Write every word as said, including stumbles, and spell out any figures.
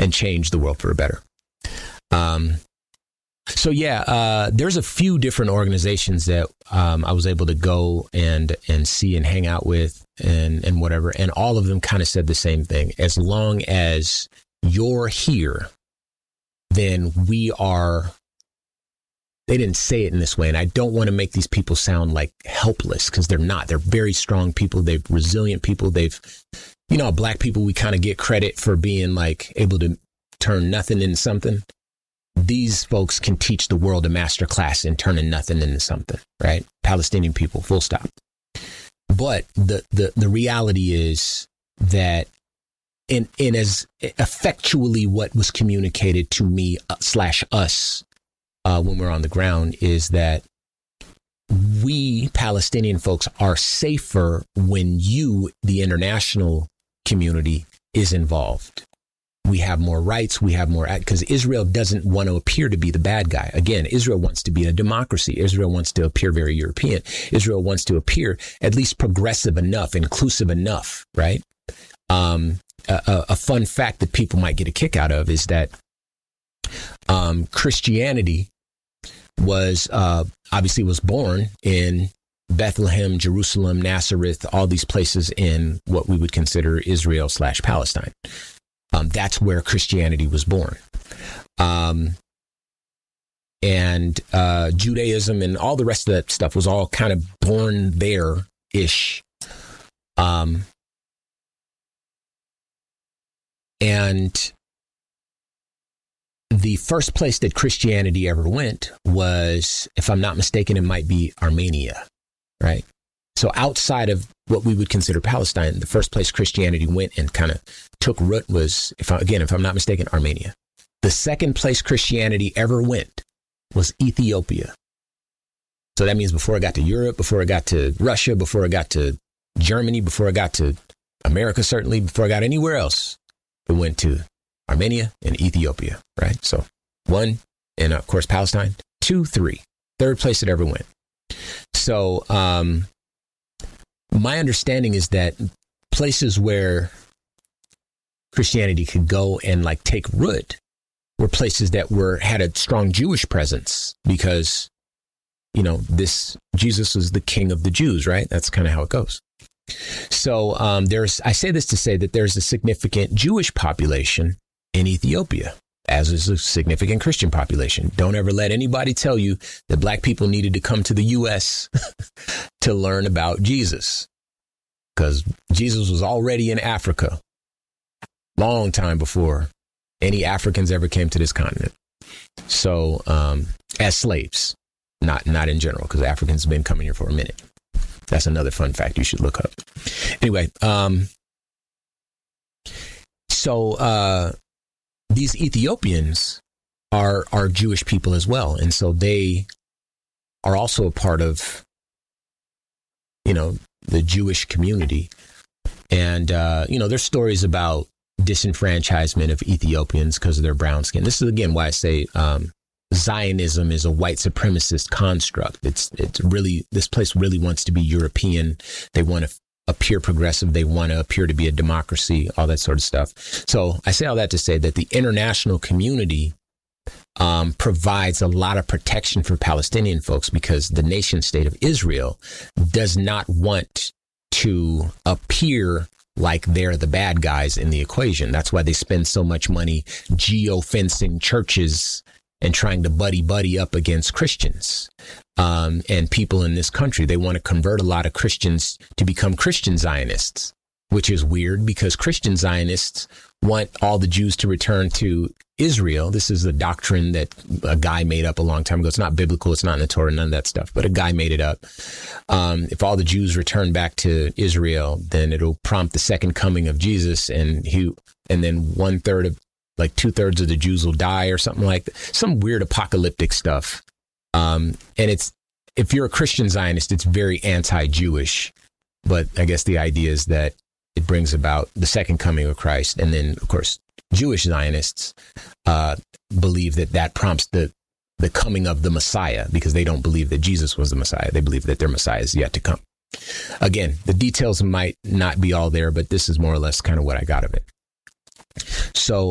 and change the world for a better. Um, so yeah, uh, there's a few different organizations that um, I was able to go and and see and hang out with and and whatever, and all of them kind of said the same thing. As long as you're here, then we are. They didn't say it in this way, and I don't want to make these people sound like helpless, because they're not. They're very strong people. They're resilient people. They've, you know, black people, we kind of get credit for being like able to turn nothing into something. These folks can teach the world a master class in turning nothing into something, right? Palestinian people, full stop. But the the, the reality is that in, in as effectually what was communicated to me uh, slash us Uh, when we're on the ground is that we Palestinian folks are safer when you, the international community, is involved. We have more rights. We have more, because Israel doesn't want to appear to be the bad guy. Again, Israel wants to be a democracy. Israel wants to appear very European. Israel wants to appear at least progressive enough, inclusive enough, right? Um, a, a fun fact that people might get a kick out of is that um, Christianity was uh, obviously was born in Bethlehem, Jerusalem, Nazareth, all these places in what we would consider Israel slash Palestine. Um, that's where Christianity was born. Um, and uh, Judaism and all the rest of that stuff was all kind of born there-ish. Um, and the first place that Christianity ever went was, if I'm not mistaken, it might be Armenia, right? So outside of what we would consider Palestine, the first place Christianity went and kind of took root was, if I, again, if I'm not mistaken, Armenia. The second place Christianity ever went was Ethiopia. So that means before it got to Europe, before it got to Russia, before it got to Germany, before it got to America, certainly, before it got anywhere else, it went to Armenia and Ethiopia, right? So one, and of course, Palestine, two, three, third place it ever went. So um, my understanding is that places where Christianity could go and like take root were places that were had a strong Jewish presence, because, you know, this Jesus was the king of the Jews, right? That's kind of how it goes. So um, there's, I say this to say that there's a significant Jewish population in Ethiopia, as is a significant Christian population. Don't ever let anybody tell you that black people needed to come to the U S to learn about Jesus, because Jesus was already in Africa long time before any Africans ever came to this continent. So um, as slaves, not not in general, because Africans have been coming here for a minute. That's another fun fact you should look up. Anyway, um, so uh, these Ethiopians are are Jewish people as well, and so they are also a part of, you know, the Jewish community. And uh, you know, there's stories about disenfranchisement of Ethiopians because of their brown skin. This is again why I say um, Zionism is a white supremacist construct. It's it's really, this place really wants to be European. They want to appear progressive. They want to appear to be a democracy, all that sort of stuff. So I say all that to say that the international community um, provides a lot of protection for Palestinian folks, because the nation state of Israel does not want to appear like they're the bad guys in the equation. That's why they spend so much money geofencing churches and trying to buddy buddy up against Christians um, and people in this country. They want to convert a lot of Christians to become Christian Zionists, which is weird because Christian Zionists want all the Jews to return to Israel. This is a doctrine that a guy made up a long time ago. It's not biblical. It's not in the Torah, none of that stuff, but a guy made it up. Um, if all the Jews return back to Israel, then it'll prompt the second coming of Jesus, and he, and then one third of, like two thirds of the Jews will die or something like that. Some weird apocalyptic stuff. Um, and it's, if you're a Christian Zionist, it's very anti-Jewish, but I guess the idea is that it brings about the second coming of Christ. And then, of course, Jewish Zionists uh, believe that that prompts the, the coming of the Messiah, because they don't believe that Jesus was the Messiah. They believe that their Messiah is yet to come. Again, the details might not be all there, but this is more or less kind of what I got of it. So